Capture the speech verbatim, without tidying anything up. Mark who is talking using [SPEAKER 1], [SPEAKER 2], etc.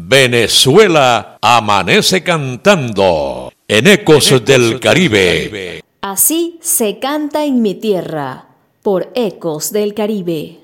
[SPEAKER 1] Venezuela amanece cantando en Ecos, en Ecos del, del Caribe. Caribe.
[SPEAKER 2] Así se canta en mi tierra, por Ecos del Caribe.